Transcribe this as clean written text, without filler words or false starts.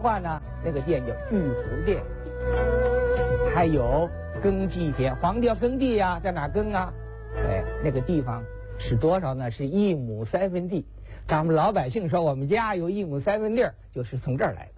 话呢，那个店叫巨福店。还有耕地田，皇帝要耕地呀，在哪耕啊？哎，那个地方是多少呢？是1亩3分地。咱们老百姓说我们家有1亩3分地，就是从这儿来的。